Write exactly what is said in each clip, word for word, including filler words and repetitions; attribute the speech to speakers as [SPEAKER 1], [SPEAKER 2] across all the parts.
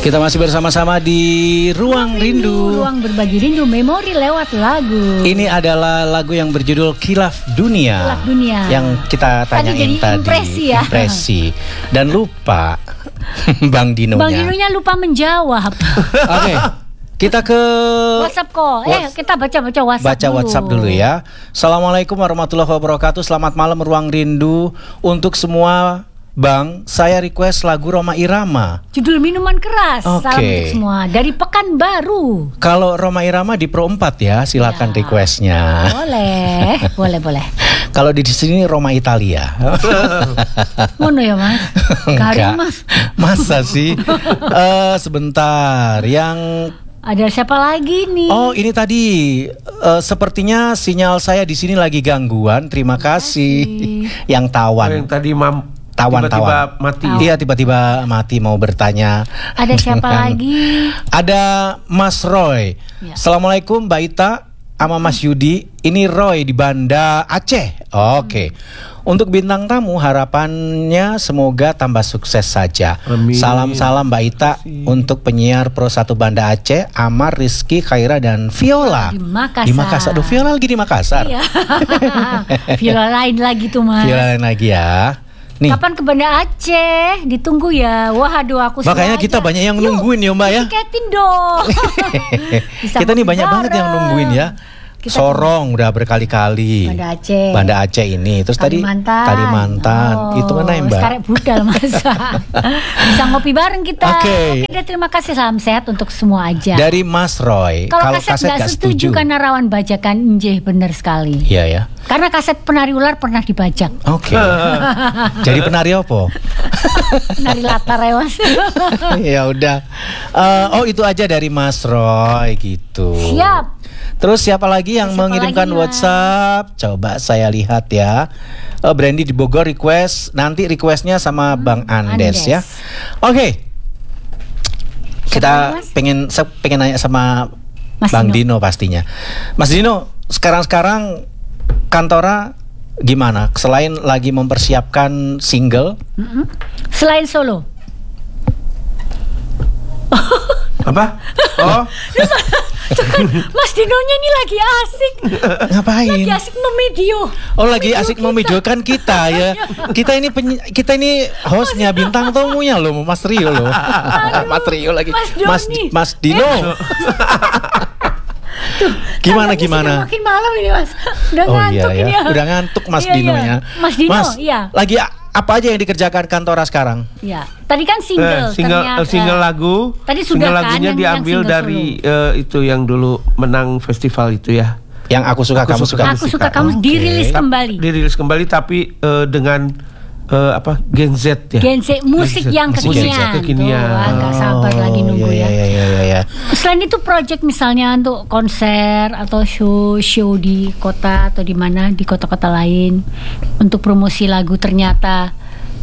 [SPEAKER 1] Kita masih bersama-sama di Ruang Rindu, Rindu.
[SPEAKER 2] Ruang berbagi rindu memori lewat lagu.
[SPEAKER 1] Ini adalah lagu yang berjudul Khilaf Dunia.
[SPEAKER 2] Khilaf Dunia.
[SPEAKER 1] Yang kita tanyain tadi, tadi
[SPEAKER 2] impresi ya.
[SPEAKER 1] Impresi. Dan lupa Bang Dinonya.
[SPEAKER 2] Bang Dinonya lupa menjawab.
[SPEAKER 1] Oke. Okay. Kita ke
[SPEAKER 2] WhatsApp kok. Eh, kita baca-baca WhatsApp
[SPEAKER 1] Baca
[SPEAKER 2] dulu.
[SPEAKER 1] WhatsApp dulu ya. Assalamualaikum warahmatullahi wabarakatuh. Selamat malam Ruang Rindu. Untuk semua Bang, saya request lagu Rhoma Irama.
[SPEAKER 2] Judul Minuman Keras.
[SPEAKER 1] Oke.
[SPEAKER 2] Salam untuk semua dari Pekanbaru.
[SPEAKER 1] Kalau Rhoma Irama di Pro empat ya, silakan ya. Requestnya.
[SPEAKER 2] Boleh, boleh, boleh.
[SPEAKER 1] Kalau di sini Roma Italia.
[SPEAKER 2] Ngono ya Mas? Enggak, Mas.
[SPEAKER 1] Masa sih? uh, sebentar, yang
[SPEAKER 2] ada siapa lagi nih?
[SPEAKER 1] Oh, ini tadi uh, sepertinya sinyal saya di sini lagi gangguan. Terima kasih. Yang tawan.
[SPEAKER 3] Oh, yang tadi mam
[SPEAKER 1] tawan
[SPEAKER 3] tiba-tiba
[SPEAKER 1] tawan.
[SPEAKER 3] mati.
[SPEAKER 1] Iya, tiba-tiba mati mau bertanya.
[SPEAKER 2] Ada siapa lagi?
[SPEAKER 1] Ada Mas Roy. Ya. Assalamualaikum Mbak Ita sama Mas Yudi. Ini Roy di Banda Aceh. Oke. Okay. Untuk bintang tamu harapannya semoga tambah sukses saja. Amin. Salam-salam Mbak Ita untuk penyiar Pro satu Banda Aceh, Amar, Rizky, Khaira dan Viola.
[SPEAKER 2] Di Makassar.
[SPEAKER 1] Di Makassar. Aduh, Viola lagi di Makassar.
[SPEAKER 2] Iya. Viola lain lagi tuh Mas.
[SPEAKER 1] Viola lain lagi ya. Nih.
[SPEAKER 2] Kapan ke Banda Aceh? Ditunggu ya. Wah, aduh aku
[SPEAKER 1] makanya kita aja. Banyak yang Yuk, nungguin ya Mbak ya.
[SPEAKER 2] Tiketin dong.
[SPEAKER 1] Kita nih banyak bareng. banget yang nungguin ya. Kita Sorong udah berkali-kali.
[SPEAKER 2] Banda Aceh.
[SPEAKER 1] Banda Aceh ini. Terus
[SPEAKER 2] Kalimantan.
[SPEAKER 1] tadi Kalimantan.
[SPEAKER 2] Oh,
[SPEAKER 1] itu mana ya Mbak?
[SPEAKER 2] Sekarang budal masa. Bisa ngopi bareng kita.
[SPEAKER 1] Oke. Okay.
[SPEAKER 2] Oke, terima kasih, salam sehat untuk semua aja.
[SPEAKER 1] Dari Mas Roy.
[SPEAKER 2] Kalau kaset nggak setuju karena rawan bajakan, njeh bener sekali.
[SPEAKER 1] Iya ya.
[SPEAKER 2] Karena kaset penari ular pernah dibajak.
[SPEAKER 1] Oke. Okay. Jadi penari apa?
[SPEAKER 2] Penari latar ya Mas.
[SPEAKER 1] Ya udah. Uh, oh itu aja dari Mas Roy gitu.
[SPEAKER 2] Siap.
[SPEAKER 1] Terus siapa lagi yang
[SPEAKER 2] siapa
[SPEAKER 1] mengirimkan
[SPEAKER 2] lagi,
[SPEAKER 1] WhatsApp? Coba saya lihat ya. Uh, Brandy di Bogor request. Nanti requestnya sama hmm, Bang Andes, Andes ya. Oke. Okay. Kita lagi, pengen pengen nanya sama Mas Bang Dino. Dino pastinya. Mas Dino, sekarang-sekarang Kantora gimana? Selain lagi mempersiapkan single,
[SPEAKER 2] mm-hmm. Selain solo.
[SPEAKER 3] Apa? Oh.
[SPEAKER 2] Mas Dinonya ini lagi asik.
[SPEAKER 1] Ngapain?
[SPEAKER 2] Lagi asik memvideo.
[SPEAKER 1] Oh, lagi asik memvideokan kita ya. Kita ini penyi- kita ini hostnya, bintang tamunya loh, Mas Rio loh. Mas Rio lagi.
[SPEAKER 2] Mas
[SPEAKER 1] Mas, Mas Dino.
[SPEAKER 2] Eh. Tuh,
[SPEAKER 1] gimana gimana?
[SPEAKER 2] Makin malam ini Mas. Udah
[SPEAKER 1] oh,
[SPEAKER 2] ngantuk
[SPEAKER 1] iya,
[SPEAKER 2] ini
[SPEAKER 1] ya.
[SPEAKER 2] ya.
[SPEAKER 1] Udah ngantuk Mas
[SPEAKER 2] iya,
[SPEAKER 1] Dino
[SPEAKER 2] iya.
[SPEAKER 1] ya.
[SPEAKER 2] Mas Dino,
[SPEAKER 1] Mas,
[SPEAKER 2] iya.
[SPEAKER 1] Lagi apa aja yang dikerjakan Kantora sekarang?
[SPEAKER 2] Ya. Tadi kan single,
[SPEAKER 3] eh, single,
[SPEAKER 2] ternyata,
[SPEAKER 3] single lagu.
[SPEAKER 2] Tadi sudah
[SPEAKER 3] single
[SPEAKER 2] kan
[SPEAKER 3] lagunya
[SPEAKER 2] yang,
[SPEAKER 3] diambil
[SPEAKER 2] yang
[SPEAKER 3] dari uh, itu yang dulu menang festival itu ya.
[SPEAKER 1] Yang aku suka
[SPEAKER 3] aku
[SPEAKER 1] kamu
[SPEAKER 3] suka.
[SPEAKER 1] suka.
[SPEAKER 2] Aku suka kamu okay. dirilis kembali.
[SPEAKER 3] Dirilis kembali tapi uh, dengan uh, apa? Gen Z ya.
[SPEAKER 2] Gen Z musik Gen Z. yang kekinian.
[SPEAKER 3] kekinian.
[SPEAKER 2] Tuh, agak sabar
[SPEAKER 1] oh,
[SPEAKER 2] lagi nunggu
[SPEAKER 1] iya,
[SPEAKER 2] ya.
[SPEAKER 1] Iya, iya, iya.
[SPEAKER 2] Selain itu project misalnya untuk konser atau show-show di kota atau di mana di kota-kota lain untuk promosi lagu ternyata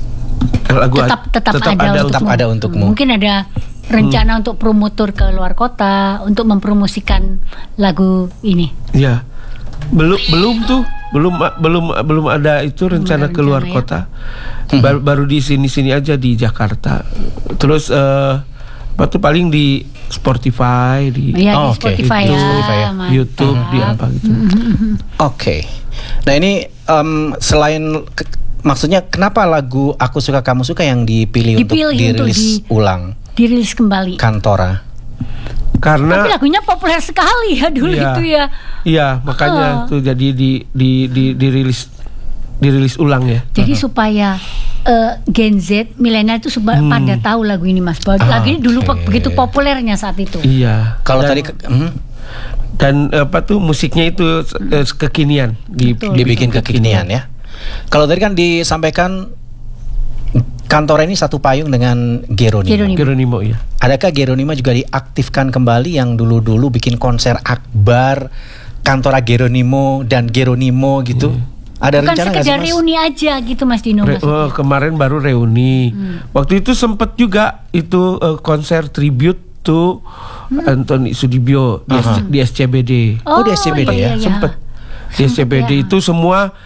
[SPEAKER 3] lagu
[SPEAKER 2] tetap tetap,
[SPEAKER 3] tetap
[SPEAKER 2] ada,
[SPEAKER 3] ada,
[SPEAKER 2] untuk
[SPEAKER 1] tetap ada untukmu.
[SPEAKER 2] Mungkin ada rencana hmm. untuk promotor ke luar kota untuk mempromosikan lagu ini.
[SPEAKER 3] Ya. Belum belum tuh belum belum belum ada itu rencana ke luar ya? Kota. Baru, baru di sini-sini aja di Jakarta. Terus uh, apa tuh paling di Spotify di
[SPEAKER 2] ya,
[SPEAKER 1] oh,
[SPEAKER 2] di Spotify,
[SPEAKER 1] okay.
[SPEAKER 2] ya,
[SPEAKER 1] Spotify ya.
[SPEAKER 3] YouTube uh-huh. di apa gitu.
[SPEAKER 1] Oke. Okay. Nah ini um, selain ke, maksudnya kenapa lagu Aku Suka Kamu Suka yang dipilih, dipilih untuk dirilis untuk di, ulang?
[SPEAKER 2] Dirilis kembali.
[SPEAKER 1] Kantora.
[SPEAKER 3] Karena
[SPEAKER 2] tapi lagunya populer sekali ya dulu iya, itu ya.
[SPEAKER 3] Iya, makanya uh. tuh jadi di di di dirilis dirilis ulang ya.
[SPEAKER 2] Jadi uh-huh. supaya uh, Gen Z milenial itu suba, hmm. pada tahu lagu ini Mas. Bahwa ah, lagu ini dulu okay. begitu populernya saat itu.
[SPEAKER 3] Iya.
[SPEAKER 1] Kalau tadi ke, hmm?
[SPEAKER 3] dan apa tuh musiknya itu hmm. kekinian, di,
[SPEAKER 1] dibikin kekinian ya. Kalau tadi kan disampaikan Kantora ini satu payung dengan Geronimo.
[SPEAKER 2] Geronimo.
[SPEAKER 3] Geronimo ya.
[SPEAKER 1] Adakah Geronimo juga diaktifkan kembali yang dulu-dulu bikin konser akbar Kantora Geronimo dan Geronimo gitu? Hmm. Ada
[SPEAKER 2] bukan
[SPEAKER 1] rencana
[SPEAKER 2] sekedar
[SPEAKER 1] nggak sih,
[SPEAKER 2] reuni aja gitu Mas Dino?
[SPEAKER 3] Re- oh, kemarin baru reuni. Hmm. Waktu itu sempat juga itu uh, konser tribute to hmm. Anthony Sudibyo di, uh-huh. di S C B D.
[SPEAKER 2] Oh,
[SPEAKER 1] oh di S C B D
[SPEAKER 2] iya,
[SPEAKER 1] ya?
[SPEAKER 2] Iya.
[SPEAKER 3] Sempat di S C B D ya. Itu semua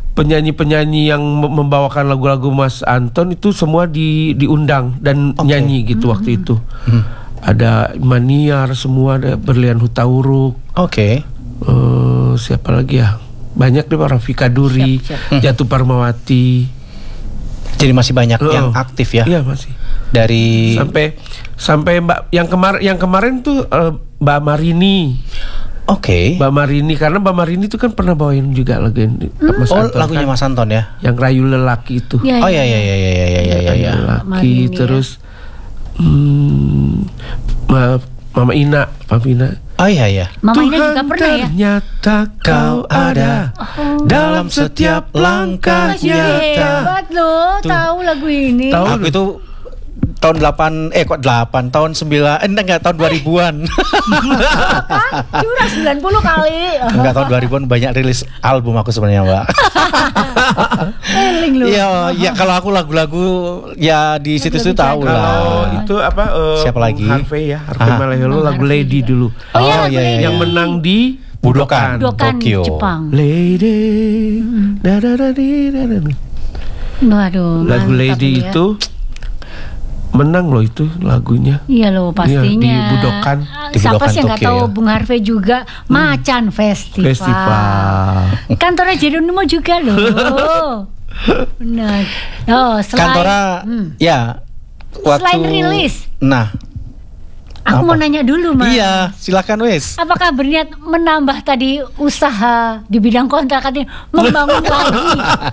[SPEAKER 3] penyanyi-penyanyi yang membawakan lagu-lagu Mas Anton itu semua di diundang dan okay. nyanyi gitu hmm. waktu itu. Hmm. Ada Maniar, semua ada Berlian Hutauruk.
[SPEAKER 1] Oke. Okay.
[SPEAKER 3] Uh, siapa lagi ya? Banyak deh, Rafika Duri, siap, siap. Jatuh Parmawati.
[SPEAKER 1] Jadi masih banyak uh, yang aktif ya?
[SPEAKER 3] Iya masih.
[SPEAKER 1] Dari
[SPEAKER 3] sampai sampai Mbak yang kemarin yang kemarin tuh uh, Mbak Marini.
[SPEAKER 1] Oke. Okay.
[SPEAKER 3] Mbak Marini, karena Mbak Marini itu kan pernah bawain juga lagu hmm. Mas
[SPEAKER 1] oh,
[SPEAKER 3] Anton,
[SPEAKER 1] lagunya
[SPEAKER 3] kan?
[SPEAKER 1] Mas Anton ya?
[SPEAKER 3] Yang Rayu Lelaki itu.
[SPEAKER 2] Ya,
[SPEAKER 1] oh ya ya ya ya ya ya ya ya.
[SPEAKER 3] Lelaki
[SPEAKER 2] Marini,
[SPEAKER 3] terus ya. hmm, Ma, Mama Ina, Mama Ina.
[SPEAKER 1] Oh iya ya.
[SPEAKER 2] Mama Ina juga pernah ya.
[SPEAKER 3] Ternyata kau ada oh. dalam setiap langkahnya.
[SPEAKER 2] Hebat loh, tahu lagu ini.
[SPEAKER 3] Tahu
[SPEAKER 1] aku itu tahun delapan eh kok delapan tahun sembilan eh enggak tahun dua ribuan.
[SPEAKER 2] Apa? Curang sembilan puluh kali.
[SPEAKER 1] Enggak, tahun dua ribuan banyak rilis album aku sebenarnya, Mbak.
[SPEAKER 2] Eling lu.
[SPEAKER 1] Iya, ya kalau aku lagu-lagu ya di situ-situ tahu lah.
[SPEAKER 3] Kalau itu apa uh,
[SPEAKER 1] siapa lagi?
[SPEAKER 3] Harvey ya, Harvey Maleholo lagu Lady
[SPEAKER 2] juga.
[SPEAKER 3] dulu.
[SPEAKER 2] Oh, oh iya,
[SPEAKER 1] iya,
[SPEAKER 3] yang menang di
[SPEAKER 1] Budokan,
[SPEAKER 2] Budokan
[SPEAKER 1] Tokyo.
[SPEAKER 2] Jepang.
[SPEAKER 3] Lady.
[SPEAKER 2] Hmm.
[SPEAKER 3] Da, da, da, di, da, da, da.
[SPEAKER 2] Waduh,
[SPEAKER 3] lagu Lady ya. Itu menang loh itu lagunya.
[SPEAKER 2] Iya loh pastinya.
[SPEAKER 3] Iya, di Budokan.
[SPEAKER 1] Di
[SPEAKER 2] Siapa
[SPEAKER 1] Budokan
[SPEAKER 2] sih yang nggak
[SPEAKER 1] Tokyo,
[SPEAKER 2] tahu
[SPEAKER 1] ya?
[SPEAKER 2] Bung Harvey juga hmm. Macan Festival.
[SPEAKER 3] Festival.
[SPEAKER 2] Kantornya Jeronimo juga loh. Benar. Oh, selain
[SPEAKER 1] Kantora
[SPEAKER 2] hmm.
[SPEAKER 1] ya waktu
[SPEAKER 2] selain rilis.
[SPEAKER 1] Nah,
[SPEAKER 2] aku
[SPEAKER 1] apa?
[SPEAKER 2] mau nanya dulu, Mas.
[SPEAKER 1] Iya, silakan wes.
[SPEAKER 2] Apakah berniat menambah tadi usaha di bidang kontrakan ini, membangun lagi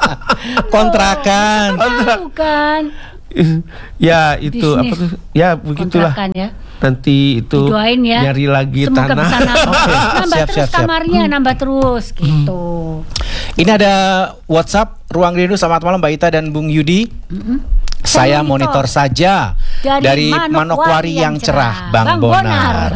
[SPEAKER 1] kontrakan?
[SPEAKER 2] Oh, bukan.
[SPEAKER 3] Ya itu
[SPEAKER 2] bisnis.
[SPEAKER 3] apa tuh? Ya begitulah.
[SPEAKER 2] Ya.
[SPEAKER 3] Nanti itu
[SPEAKER 2] didoain ya.
[SPEAKER 3] nyari lagi
[SPEAKER 2] semoga
[SPEAKER 3] tanah.
[SPEAKER 2] Bisa nambah,
[SPEAKER 1] okay.
[SPEAKER 2] nambah
[SPEAKER 1] siap,
[SPEAKER 2] terus
[SPEAKER 1] siap, siap.
[SPEAKER 2] kamarnya,
[SPEAKER 1] hmm.
[SPEAKER 2] nambah terus gitu.
[SPEAKER 1] Ini ada WhatsApp Ruang Rindu. Selamat malam Mbak Ita dan Bung Yudi. Mm-hmm. Saya monitor, monitor saja dari, dari Manokwari yang, yang cerah, Bang, Bang Bonar. Bonar.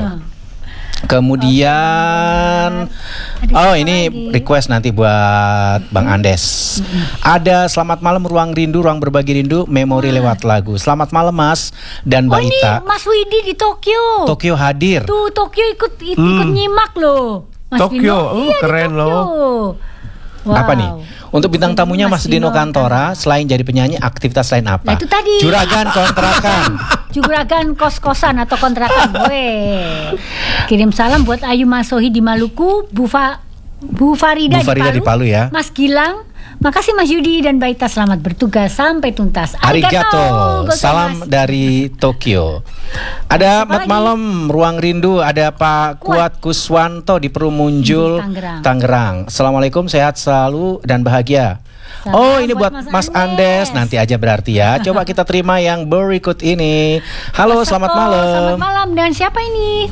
[SPEAKER 1] Kemudian oh ini lagi? Request nanti buat Bang Andes. Mm-hmm. Ada selamat malam Ruang Rindu, ruang berbagi rindu, memori nah. lewat lagu. Selamat malam Mas dan Mbak
[SPEAKER 2] oh, ini
[SPEAKER 1] Ita.
[SPEAKER 2] Mas Widi di Tokyo.
[SPEAKER 1] Tokyo hadir.
[SPEAKER 2] Tuh Tokyo ikut ikut hmm. nyimak loh. Mas
[SPEAKER 3] Tokyo,
[SPEAKER 2] Dino.
[SPEAKER 3] oh
[SPEAKER 2] iya,
[SPEAKER 3] keren loh.
[SPEAKER 2] Wow.
[SPEAKER 1] Apa nih? Untuk bintang tamunya Mas, Mas Dino Kantora, selain jadi penyanyi, aktivitas lain apa?
[SPEAKER 2] Nah, itu tadi.
[SPEAKER 1] Juragan kontrakan.
[SPEAKER 2] Juragan kos-kosan atau kontrakan. Weh. Kirim salam buat Ayu Masohi di Maluku, Bu Fa, Bu Farida,
[SPEAKER 1] Bu Farida
[SPEAKER 2] di, Palu,
[SPEAKER 1] di Palu ya.
[SPEAKER 2] Mas Gilang. Makasih Mas Yudi dan Mbak Ita, selamat bertugas sampai tuntas.
[SPEAKER 1] Arigato. Salam dari Tokyo. Ada Mat Malam Ruang Rindu, ada Pak Kuat, Kuat Kuswanto di Perumunjul, Tangerang. Tangerang. Assalamualaikum, sehat selalu dan bahagia. Salam oh ini buat Mas, Mas Andes. Andes nanti aja berarti ya. Coba kita terima yang berikut ini. Halo, Mas selamat Sako, malam.
[SPEAKER 2] Selamat malam, dengan siapa ini?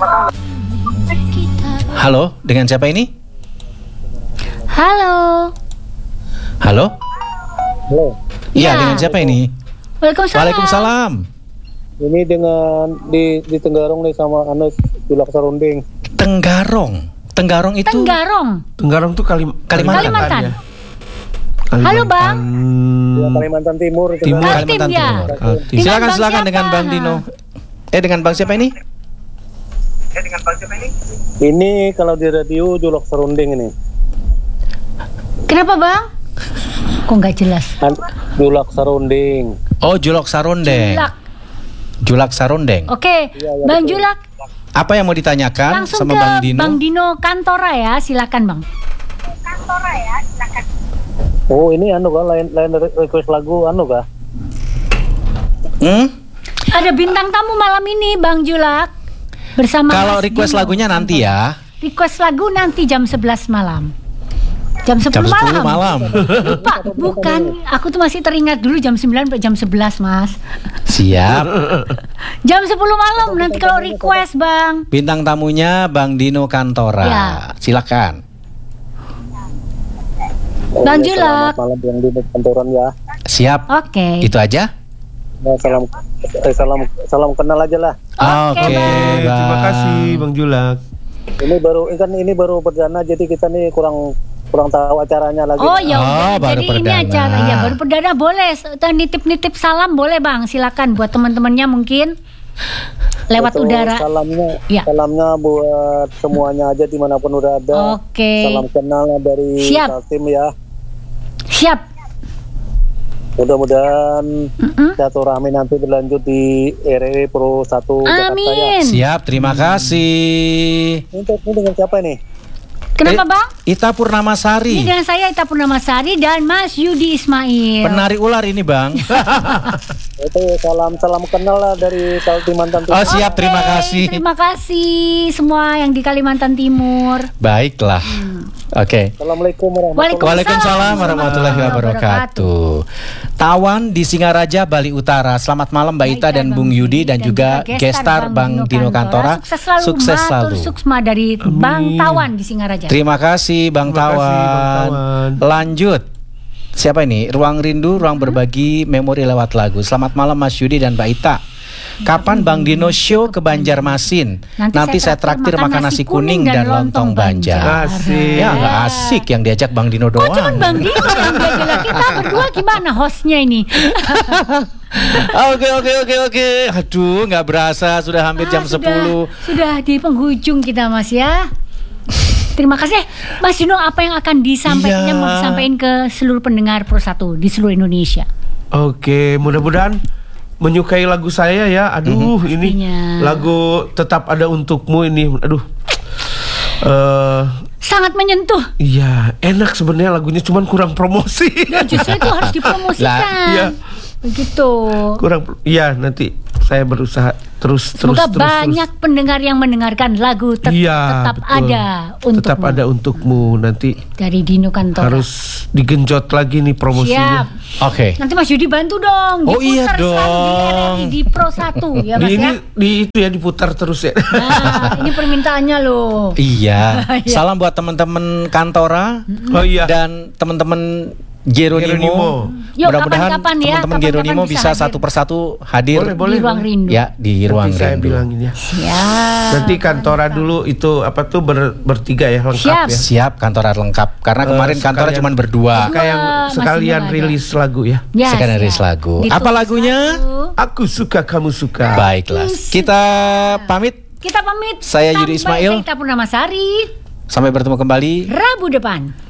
[SPEAKER 1] Halo, dengan siapa ini?
[SPEAKER 2] Halo.
[SPEAKER 1] Halo?
[SPEAKER 4] Halo.
[SPEAKER 1] Iya, ya. Dengan siapa ini?
[SPEAKER 2] Waalaikumsalam.
[SPEAKER 1] Waalaikumsalam.
[SPEAKER 4] Ini dengan di di Tenggarong nih sama Anes Julak Sarunding.
[SPEAKER 1] Tenggarong. Tenggarong itu
[SPEAKER 2] Tenggarong.
[SPEAKER 3] Tenggarong tuh Kalim
[SPEAKER 1] Kalimantan.
[SPEAKER 2] Kalimantan.
[SPEAKER 3] Ya.
[SPEAKER 2] Kalimantan. Halo Bang.
[SPEAKER 4] Ya, Kalimantan Timur.
[SPEAKER 3] Timur.
[SPEAKER 1] Kalimantan
[SPEAKER 2] ya.
[SPEAKER 1] Timur. Timur. Silakan silakan dengan Bang Dino. Eh dengan Bang siapa ini?
[SPEAKER 4] Eh dengan Bang siapa ini? Ini kalau di radio Julak Sarunding ini.
[SPEAKER 2] Kenapa Bang? Kok nggak jelas?
[SPEAKER 4] Julak Sarunding.
[SPEAKER 1] Oh, Julak Sarundeng.
[SPEAKER 2] Julak.
[SPEAKER 1] Julak Sarundeng.
[SPEAKER 2] Oke, ya, ya, Bang betul. Julak.
[SPEAKER 1] Apa yang mau ditanyakan
[SPEAKER 2] langsung
[SPEAKER 1] sama
[SPEAKER 2] ke
[SPEAKER 1] Bang Dino?
[SPEAKER 2] Bang Dino Kantora ya, silakan Bang.
[SPEAKER 4] Kantora ya, silakan. Oh, ini anu kah lain lain request lagu anu kah?
[SPEAKER 1] Hmm?
[SPEAKER 2] Ada bintang tamu malam ini Bang Julak bersama.
[SPEAKER 1] Kalau
[SPEAKER 2] Mas
[SPEAKER 1] request
[SPEAKER 2] Dino
[SPEAKER 1] lagunya nanti ya.
[SPEAKER 2] Request lagu nanti jam sebelas malam. Jam sepuluh malam.
[SPEAKER 1] malam.
[SPEAKER 2] Lupa, bukan. Aku tuh masih teringat dulu jam sembilan sampai jam sebelas, Mas.
[SPEAKER 1] Siap.
[SPEAKER 2] Jam sepuluh malam nanti kalau request, Bang.
[SPEAKER 1] Bintang tamunya Bang Dino Kantora. Ya. Silakan.
[SPEAKER 2] Bang Julak.
[SPEAKER 4] Malam Bang Dino Kantoran ya.
[SPEAKER 1] Siap.
[SPEAKER 2] Oke. Okay.
[SPEAKER 1] Itu aja.
[SPEAKER 4] Ya, salam eh, salam salam kenal aja lah.
[SPEAKER 1] Oke. Okay,
[SPEAKER 3] okay, terima kasih Bang Julak.
[SPEAKER 4] Ini baru kan ini baru perdana jadi kita nih kurang kurang tahu acaranya lagi.
[SPEAKER 2] Oh ya
[SPEAKER 1] oh,
[SPEAKER 2] jadi
[SPEAKER 1] perdana.
[SPEAKER 2] Ini acara ya baru perdana boleh nitip-nitip salam boleh Bang, silakan buat teman-temannya mungkin lewat
[SPEAKER 4] Itu
[SPEAKER 2] udara.
[SPEAKER 4] Salamnya,
[SPEAKER 2] ya.
[SPEAKER 4] salamnya buat semuanya aja dimanapun udah ada.
[SPEAKER 2] Oke. Okay.
[SPEAKER 4] Salam kenal dari
[SPEAKER 2] Siap.
[SPEAKER 4] tim ya.
[SPEAKER 2] Siap.
[SPEAKER 4] Mudah-mudahan
[SPEAKER 2] Mm-mm.
[SPEAKER 4] silaturahmi nanti berlanjut di R R W Pro satu Jakarta ya.
[SPEAKER 2] Amin.
[SPEAKER 1] Siap, terima kasih.
[SPEAKER 4] Ini, ini dengan siapa ini?
[SPEAKER 2] Kenapa
[SPEAKER 1] Eh,
[SPEAKER 2] Bang?
[SPEAKER 1] Ita Purnamasari.
[SPEAKER 2] Ini dengan saya Ita Purnamasari dan Mas Yudi Ismail.
[SPEAKER 1] Penari ular ini, Bang.
[SPEAKER 4] Itu salam salam kenal lah dari Kalimantan Timur.
[SPEAKER 1] Oh, siap, terima
[SPEAKER 2] Oke,
[SPEAKER 1] kasih.
[SPEAKER 2] Terima kasih semua yang di Kalimantan Timur.
[SPEAKER 1] Baiklah. Oke.
[SPEAKER 4] Assalamualaikum warahmatullahi
[SPEAKER 1] Waalaikumsalam warahmatullahi wabarakatuh. Tawan di Singaraja, Bali Utara. Selamat malam Mbak Ita dan Bung Yudi dan juga gestar Bang Dino Kantora.
[SPEAKER 2] Sukses selalu.
[SPEAKER 1] Sukses
[SPEAKER 2] Matur
[SPEAKER 1] selalu.
[SPEAKER 2] Suksma dari Bang Tawan di Singaraja.
[SPEAKER 1] Terima kasih Bang
[SPEAKER 3] Terima kasih, Bang
[SPEAKER 1] Tawan.
[SPEAKER 3] Tawan.
[SPEAKER 1] Lanjut. Siapa ini? Ruang Rindu, ruang berbagi memori lewat lagu. Selamat malam Mas Yudi dan Mbak Ita. Kapan Bang Dino show ke Banjarmasin?
[SPEAKER 2] Nanti
[SPEAKER 1] Nanti,
[SPEAKER 2] saya
[SPEAKER 1] saya traktir makan nasi kuning dan lontong Banjar.
[SPEAKER 3] Asik.
[SPEAKER 1] Ya nggak asik yang diajak Bang Dino
[SPEAKER 2] Kok
[SPEAKER 1] doang.
[SPEAKER 2] cuman Bang Dino yang diajak, kita berdua gimana hostnya ini?
[SPEAKER 1] Oke oke oke oke. Aduh nggak berasa sudah hampir jam
[SPEAKER 2] Ah, sudah-
[SPEAKER 1] sepuluh.
[SPEAKER 2] Sudah di penghujung kita Mas ya. Terima kasih Mas Dino, apa yang akan disampaikan
[SPEAKER 1] Iya.
[SPEAKER 2] mau disampaikan ke seluruh pendengar Pro satu di seluruh Indonesia?
[SPEAKER 3] Oke, mudah-mudahan menyukai lagu saya ya. Aduh, ini
[SPEAKER 2] Pastinya.
[SPEAKER 3] lagu Tetap Ada Untukmu ini. Aduh. Eh,
[SPEAKER 2] Sangat menyentuh.
[SPEAKER 3] iya, enak sebenarnya lagunya, cuman kurang promosi.
[SPEAKER 2] Ya, justru itu harus dipromosikan.
[SPEAKER 1] Lah,
[SPEAKER 3] iya.
[SPEAKER 2] Begitu.
[SPEAKER 3] kurang iya, nanti saya berusaha terus terus
[SPEAKER 2] Semoga
[SPEAKER 3] terus
[SPEAKER 2] banyak
[SPEAKER 3] terus.
[SPEAKER 2] pendengar yang mendengarkan lagu tet-
[SPEAKER 3] Iya,
[SPEAKER 2] tetap
[SPEAKER 3] betul.
[SPEAKER 2] ada untukmu
[SPEAKER 3] Tetap Ada Untukmu nanti
[SPEAKER 2] dari Dino Kantora.
[SPEAKER 3] harus digenjot lagi nih
[SPEAKER 2] Siap.
[SPEAKER 3] promosinya.
[SPEAKER 1] Oke.
[SPEAKER 2] Nanti Mas Yudi bantu dong.
[SPEAKER 1] Oh, iya
[SPEAKER 2] diputar selalu
[SPEAKER 1] dong.
[SPEAKER 2] Di R R I di Pro satu ya Mas
[SPEAKER 3] Di ini
[SPEAKER 2] ya.
[SPEAKER 3] di itu ya diputar terus ya.
[SPEAKER 2] Nah, ini permintaannya loh.
[SPEAKER 1] Iya.
[SPEAKER 2] Iya.
[SPEAKER 1] Salam buat teman-teman Kantora
[SPEAKER 3] Oh iya.
[SPEAKER 1] dan teman-teman Geronimo.
[SPEAKER 3] Geronimo.
[SPEAKER 2] Yuk,
[SPEAKER 1] Mudah-mudahan
[SPEAKER 2] kapan-kapan ya,
[SPEAKER 1] teman-teman
[SPEAKER 2] kapan-kapan
[SPEAKER 1] Geronimo
[SPEAKER 2] bisa
[SPEAKER 1] bisa
[SPEAKER 2] hadir.
[SPEAKER 1] satu persatu hadir.
[SPEAKER 3] Boleh, boleh.
[SPEAKER 2] Di ruang rindu.
[SPEAKER 1] Ya di ruang
[SPEAKER 3] Nanti saya
[SPEAKER 1] rindu.
[SPEAKER 3] bilangin ya.
[SPEAKER 2] Siap.
[SPEAKER 3] Nanti Kantora dulu itu apa tuh ber- bertiga ya, lengkap
[SPEAKER 2] Siap.
[SPEAKER 3] ya.
[SPEAKER 1] Siap Kantora lengkap karena
[SPEAKER 3] Eh,
[SPEAKER 1] kemarin Kantora
[SPEAKER 3] sekalian-
[SPEAKER 1] cuma berdua.
[SPEAKER 3] Kayak
[SPEAKER 2] Dua, Mas
[SPEAKER 3] sekalian
[SPEAKER 2] Dino ada.
[SPEAKER 3] rilis lagu ya.
[SPEAKER 2] Ya,
[SPEAKER 1] Sekalian
[SPEAKER 2] siap.
[SPEAKER 1] rilis lagu.
[SPEAKER 2] Ditulis
[SPEAKER 1] Apa lagunya?
[SPEAKER 2] satu.
[SPEAKER 3] Aku suka kamu suka.
[SPEAKER 1] Baiklah. Kita pamit.
[SPEAKER 2] Kita pamit.
[SPEAKER 1] Saya Yudi
[SPEAKER 2] Sampai
[SPEAKER 1] Ismail.
[SPEAKER 2] Saya Ita Purnamasari.
[SPEAKER 1] Sampai bertemu kembali.
[SPEAKER 2] Rabu depan.